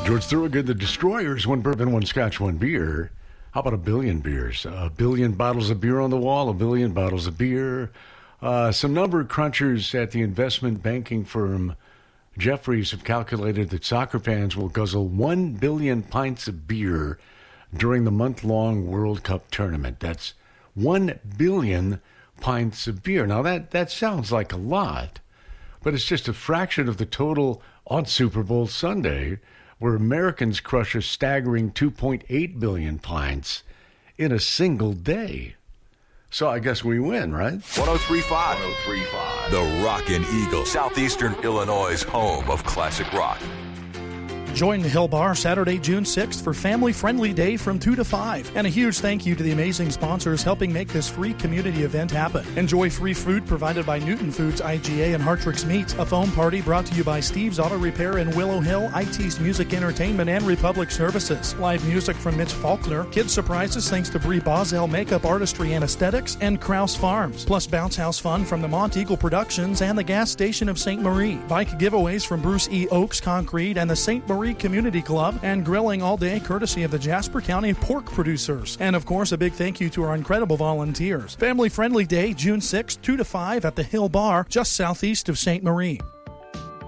George Thorogood, the Destroyers, 1 bourbon, 1 scotch, 1 beer. How about 1 billion beers? 1 billion bottles of beer on the wall, 1 billion bottles of beer. Some number crunchers at the investment banking firm Jefferies have calculated that soccer fans will guzzle 1 billion pints of beer during the month-long World Cup tournament. That's 1 billion pints of beer. Now, that sounds like a lot, but it's just a fraction of the total on Super Bowl Sunday, where Americans crush a staggering 2.8 billion pints in a single day. So I guess we win, right? 103.5. 103.5. The Rockin' Eagle, Southeastern Illinois' home of classic rock. Join the Hill Bar Saturday, June 6th for Family Friendly Day from 2 to 5. And a huge thank you to the amazing sponsors helping make this free community event happen. Enjoy free food provided by Newton Foods, IGA, and Hartrix Meats. A foam party brought to you by Steve's Auto Repair in Willow Hill, IT's Music Entertainment, and Republic Services. Live music from Mitch Faulkner. Kids surprises thanks to Brie Boswell Makeup Artistry and Aesthetics and Krause Farms. Plus bounce house fun from the Mont Eagle Productions and the gas station of St. Marie. Bike giveaways from Bruce E. Oaks Concrete and the St. Marie Community Club, and grilling all day courtesy of the Jasper County pork producers. And of course, a big thank you to our incredible volunteers. Family Friendly Day, June 6th, 2 to 5 at the Hill Bar, just southeast of St. Marie.